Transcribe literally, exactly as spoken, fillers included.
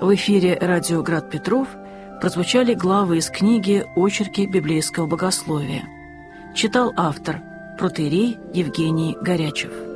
В эфире радио «Град Петров» прозвучали главы из книги «Очерки библейского богословия». Читал автор протоиерей Евгений Горячев.